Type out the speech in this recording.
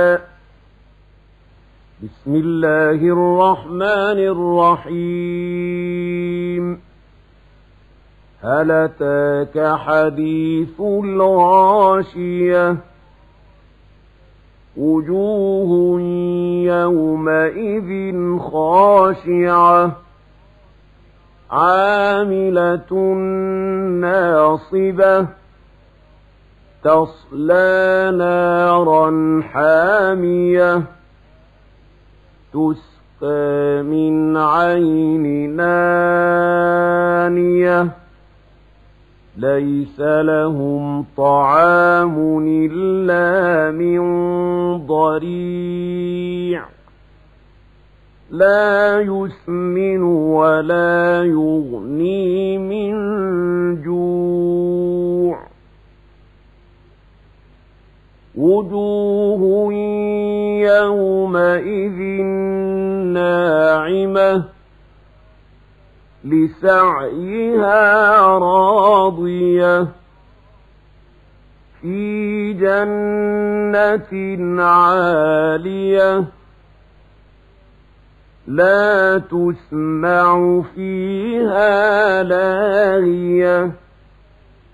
بسم الله الرحمن الرحيم. هل أتاك حديث الغاشية؟ وجوه يومئذ خاشعة عاملة ناصبة تصلى نارا حامية تسقى من عين آنية ليس لهم طعام إلا من ضريع لا يسمن ولا يغني من جوع. وجوه يومئذ ناعمة لسعيها راضية في جنة عالية لا تسمع فيها لاغية